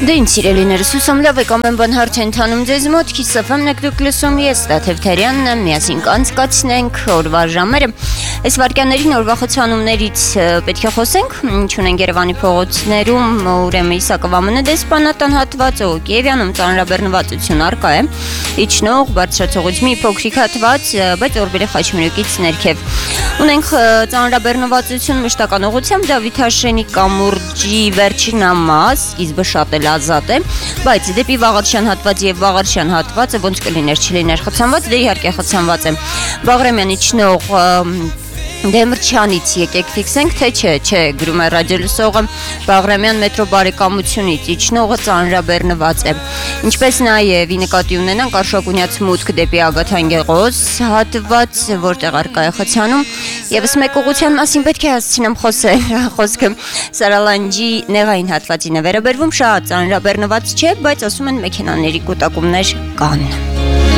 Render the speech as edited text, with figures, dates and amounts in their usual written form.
Դե ինձ սիրելիներս, հուսամ լավ եք ամեն բան հարց են տանում ձեզ մոտ, Քիսսաֆեմ եք դուք լսում, ես Տաթևթարյանն եմ, միասին կանցկացնենք օրվա ժամերը։ Այս վարքյաններին օրվա խցանումներից պետք է խոսենք, ինչ ունենք Երևանի փողոցներում, ուրեմն Իսակով ԱՄՆ դեսպանատան հատվածը, Կիևյանում ծանրաբեռնվածություն առկա է, իջնող բարձրացողից մի փոքրիկ հատված, բայց Օրբելի Խաչմերուկից ներքև։ Ունենք ծանրաբեռնվածություն մշտական ուղղությամբ Դավիթաշենի կամուրջի վերջին ամաս, սկիզբը շատ էլ ազատ է, բայց դեպի Վաղարշյան հատված եւ Վաղարշյան հատվածը ոնց կլիներ չլիներ խցանված, դե իհարկե խցանված է։ Բաղրամյանի իջնող Դեմրչյանից եկեք ֆիքսենք, թե չէ, գրում է ռադիոլսողը, Բաղրամյան մետրո բարեկամությունից իջնողը ծանրաբեռնված է։ Ինչպես նաև նկատի ունենանք Արշակունյաց մուտք դեպի Ագաթանգեղոս հատված, որտեղ առկա է խցանում, եւս մեկ ուղղության մասին պետք է հասցնեմ խոսել, խոսքը Սարալանջի նեղային հատվածին է վերաբերվում, շատ ծանրաբեռնված չէ, բայց ասում են մեքենաների կուտակումներ կան։